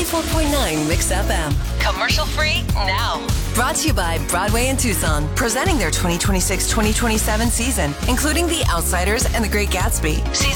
94.9 Mix FM. Commercial free now. Brought to you by Broadway in Tucson, presenting their 2026-2027 season, including The Outsiders and The Great Gatsby. Season